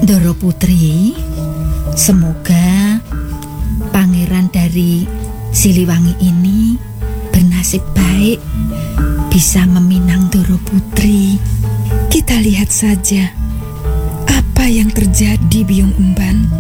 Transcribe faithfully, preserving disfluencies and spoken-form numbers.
Ndoro Putri, semoga pangeran dari Siliwangi ini bernasib baik bisa meminang Ndoro Putri. Kita lihat saja apa yang terjadi, Biung Emban.